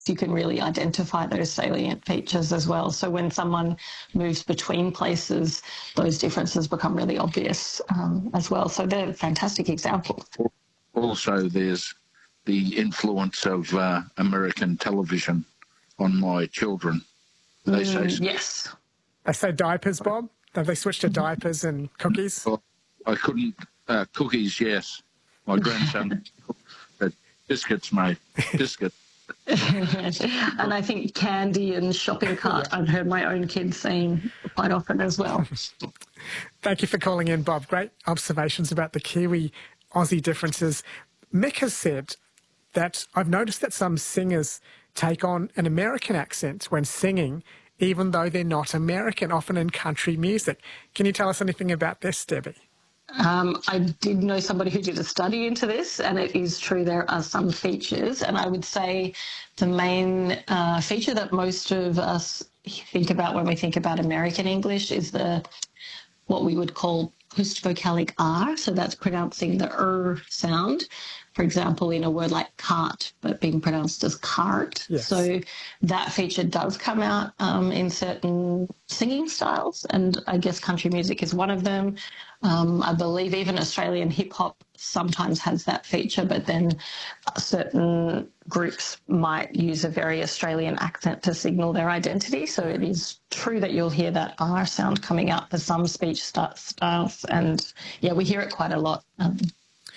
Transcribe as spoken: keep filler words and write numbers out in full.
you can really identify those salient features as well. So when someone moves between places, those differences become really obvious um, as well. So they're fantastic examples. Also, there's the influence of uh, American television on my children. They Mm, say yes. They say diapers, Bob? Have they switched to diapers and cookies? Well, I couldn't. Uh, cookies, yes. My grandson, uh, biscuits, mate. Biscuits. And I think candy and shopping cart, yeah. I've heard my own kids saying quite often as well. Thank you for calling in, Bob. Great observations about the Kiwi Aussie differences. Mick has said that I've noticed that some singers take on an American accent when singing, even though they're not American, often in country music. Can you tell us anything about this, Debbie? Um, I did know somebody who did a study into this, and it is true there are some features. And I would say the main uh, feature that most of us think about when we think about American English is the what we would call post-vocalic R. So that's pronouncing the er sound. For example, in a word like cart, but being pronounced as cart. Yes. So that feature does come out um, in certain singing styles, and I guess country music is one of them. Um, I believe even Australian hip-hop sometimes has that feature, but then certain groups might use a very Australian accent to signal their identity. So it is true that you'll hear that R sound coming out for some speech st- styles, and yeah, we hear it quite a lot. Um,